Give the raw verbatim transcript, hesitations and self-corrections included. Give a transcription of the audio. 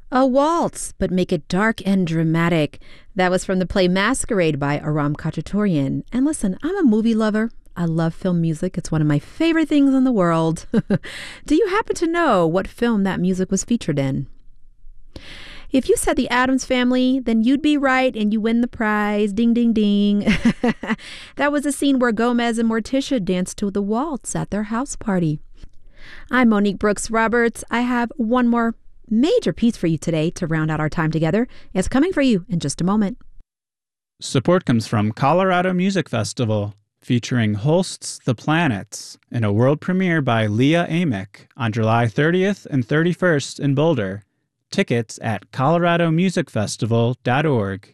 A waltz, but make it dark and dramatic. That was from the play Masquerade by Aram Khachaturian. And listen, I'm a movie lover. I love film music. It's one of my favorite things in the world. Do you happen to know what film that music was featured in? If you said the Addams Family, then you'd be right and you win the prize. Ding, ding, ding. That was a scene where Gomez and Morticia danced to the waltz at their house party. I'm Monique Brooks Roberts. I have one more major piece for you today to round out our time together. It's coming for you in just a moment. Support comes from Colorado Music Festival, featuring Holst's The Planets, in a world premiere by Leah Amick on July thirtieth and thirty-first in Boulder. Tickets at colorado music festival dot org.